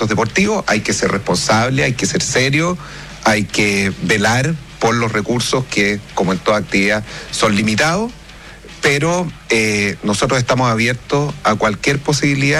eventos deportivos, hay que ser responsable, hay que ser serio, hay que velar por los recursos que, como en toda actividad, son limitados, pero nosotros estamos abiertos a cualquier posibilidad